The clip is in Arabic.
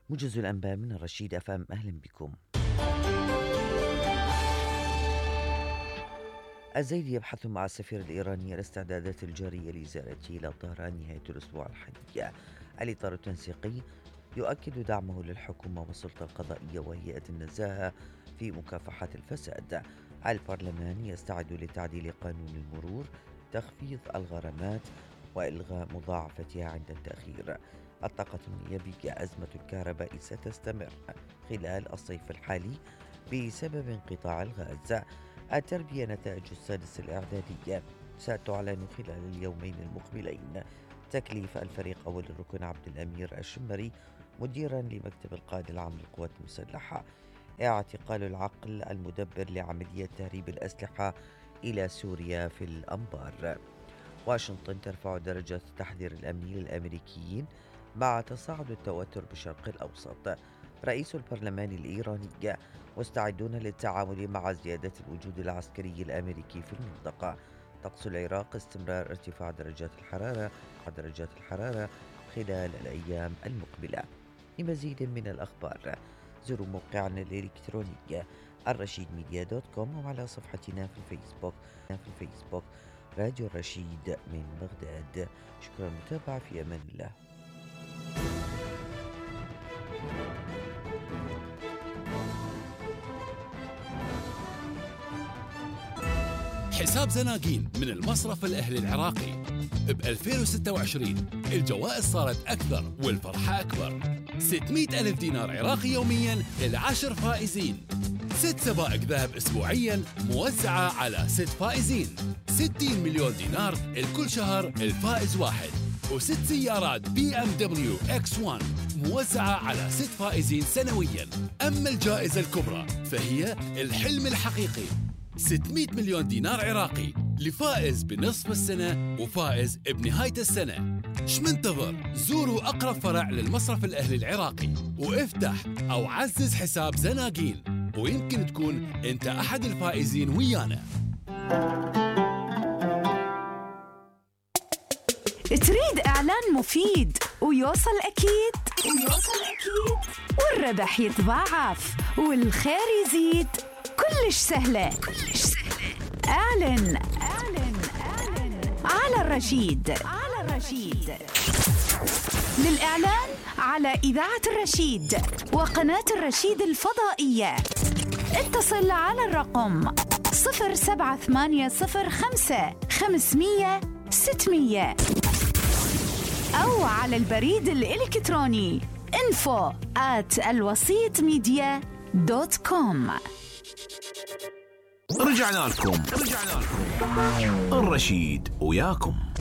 موجز الأنباء من الرشيد أفهم. أهلا بكم. الزايدي يبحث مع السفير الإيراني الاستعدادات الجارية لزيارته إلى طهران نهاية الأسبوع الحالي. الإطار التنسيقي يؤكد دعمه للحكومة والسلطة القضائية وهيئة النزاهة في مكافحة الفساد. البرلمان يستعد لتعديل قانون المرور، تخفيض الغرامات وإلغاء مضاعفتها عند التأخير. الطاقة النيابية: أزمة الكهرباء ستستمر خلال الصيف الحالي بسبب انقطاع الغاز. التربية: نتائج السادس الإعدادية ستعلن خلال اليومين المقبلين. تكليف الفريق أول الركن عبد الأمير الشمري مديرا لمكتب القائد العام للقوات المسلحة. اعتقال العقل المدبر لعملية تهريب الأسلحة إلى سوريا في الأنبار. واشنطن ترفع درجة التحذير الأمني للأمريكيين مع تصاعد التوتر بالشرق الأوسط. رئيس البرلمان الإيراني: مستعدون للتعامل مع زيادة الوجود العسكري الأمريكي في المنطقة. طقس العراق: استمرار ارتفاع درجات الحرارة خلال الأيام المقبلة. لمزيد من الأخبار زوروا موقعنا الإلكتروني الرشيدميديا.com وعلى صفحتنا في الفيسبوك راديو الرشيد من بغداد. شكرا للمتابعة، في أمان الله. حساب زناقين من المصرف الأهلي العراقي. ب 2026 الجوائز صارت أكثر والفرحة أكبر. 600 ألف دينار عراقي يومياً ل10 فائزين. 6 سبائك ذهب أسبوعياً موزعة على 6 فائزين. 60 مليون دينار الكل شهر الفائز واحد. و6 سيارات BMW X1 موزعة على 6 فائزين سنوياً. أما الجائزة الكبرى فهي الحلم الحقيقي، 600 مليون دينار عراقي لفائز بنصف السنة وفائز بنهاية السنة. شمنتظر؟ زوروا أقرب فرع للمصرف الأهلي العراقي وافتح أو عزز حساب زناقين، ويمكن تكون أنت أحد الفائزين ويانا. تريد إعلان مفيد ويوصل أكيد والربح يتضاعف والخير يزيد؟ كلش سهلة. اعلن على الرشيد. للإعلان على إذاعة الرشيد وقناة الرشيد الفضائية اتصل على الرقم 07805 أو على البريد الإلكتروني info@alwasitmedia.com. رجعنا لكم الرشيد وياكم.